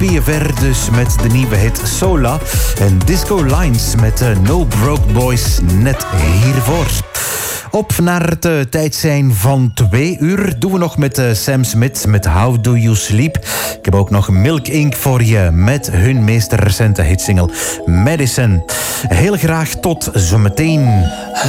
PFR dus met de nieuwe hit Sola. En Disco Lines met No Broke Boys net hiervoor. Op naar het tijd zijn van 2 uur. Doen we nog met Sam Smith met How Do You Sleep. Ik heb ook nog Milk Inc. voor je met hun meest recente hitsingle Medicine. Heel graag tot zometeen.